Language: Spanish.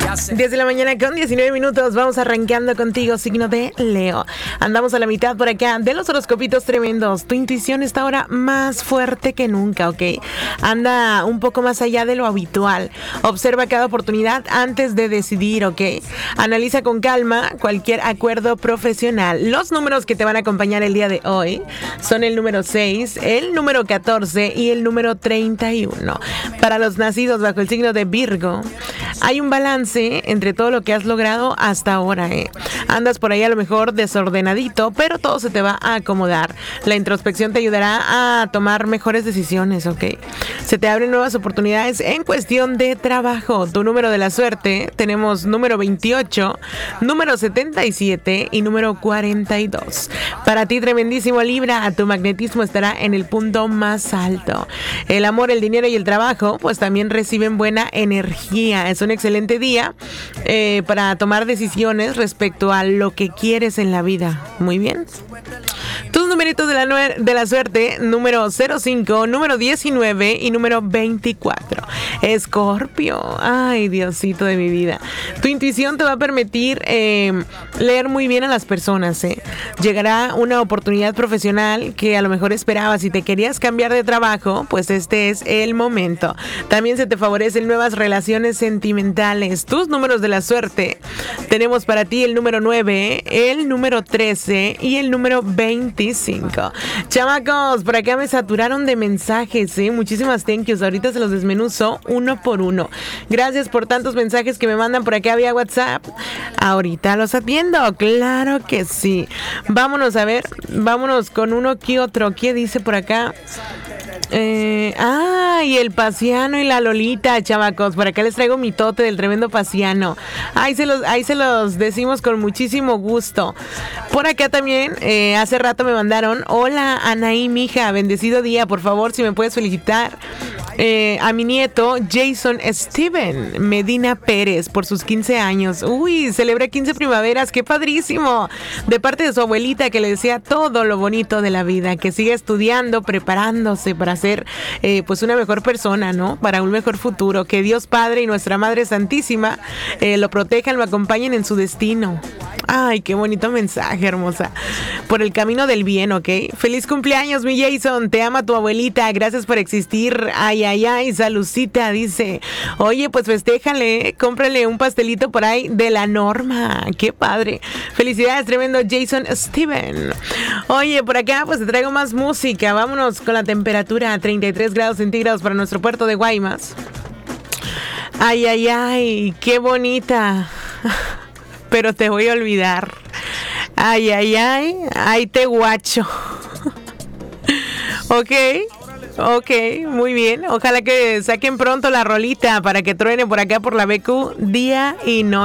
10 de la mañana con 19 minutos. Vamos arrancando contigo, signo de Leo. Andamos a la mitad por acá de los horoscopitos tremendos. Tu intuición está ahora más fuerte que nunca, ¿ok? Anda un poco más allá de lo habitual. Observa cada oportunidad antes de decidir, ¿ok? Analiza con calma cualquier acuerdo profesional. Los números que te van a acompañar el día de hoy son el número 6, el número 14 y el número 31. Para los nacidos bajo el signo de Virgo, hay un balance entre todo lo que has logrado hasta ahora, ¿eh? Andas por ahí a lo mejor desordenadito, pero todo se te va a acomodar. La introspección te ayudará a tomar mejores decisiones, ¿ok? Se te abren nuevas oportunidades en cuestión de trabajo. Tu número de la suerte, tenemos número 28, número 77 y número 42. Para ti, tremendísimo Libra, tu magnetismo estará en el punto más alto. El amor, el dinero y el trabajo, pues también reciben buena energía. Es un excelente día para tomar decisiones respecto a lo que quieres en la vida. Muy bien. Tus numeritos de la suerte, número 05, número 19 y número 24. Escorpio, ay Diosito de mi vida. Tu intuición te va a permitir leer muy bien a las personas, ¿eh? Llegará una oportunidad profesional que a lo mejor esperabas. Si te querías cambiar de trabajo, pues este es el momento. También se te favorecen nuevas relaciones sentimentales. Tus números de la suerte, tenemos para ti el número 9, el número 13 y el número 25. Chamacos, por acá me saturaron de mensajes, ¿eh? Muchísimas thank yous. Ahorita se los desmenuzo uno por uno. Gracias por tantos mensajes que me mandan por acá vía WhatsApp. Ahorita los atiendo, claro que sí. Vámonos a ver, vámonos con uno que otro. ¿Qué dice por acá? Y el Pasiano y la Lolita, chamacos. Por acá les traigo mi tote del tremendo Pasiano. Ahí se los decimos con muchísimo gusto. Por acá también, hace rato me mandaron: hola Anaí, mija, bendecido día. Por favor, si me puedes felicitar a mi nieto Jason Steven Medina Pérez por sus 15 años. Uy, celebra 15 primaveras, qué padrísimo. De parte de su abuelita, que le decía todo lo bonito de la vida, que siga estudiando, preparándose para ser pues una mejor persona, ¿no? Para un mejor futuro. Que Dios Padre y nuestra Madre Santísima lo protejan, lo acompañen en su destino. Ay, qué bonito mensaje, hermosa. Por el camino del bien, ¿ok? Feliz cumpleaños, mi Jason. Te ama tu abuelita. Gracias por existir. Ay, ay, ay. Salucita, dice. Oye, pues festéjale. Cómprale un pastelito por ahí de la Norma. Qué padre. Felicidades, tremendo Jason Steven. Oye, por acá pues te traigo más música. Vámonos con la temperatura. 33 grados centígrados para nuestro puerto de Guaymas. Ay, ay, ay. Qué bonita. Pero te voy a olvidar. Ay, ay, ay. Ay, te guacho. Ok, muy bien. Ojalá que saquen pronto la rolita para que truene por acá por la BQ día y noche.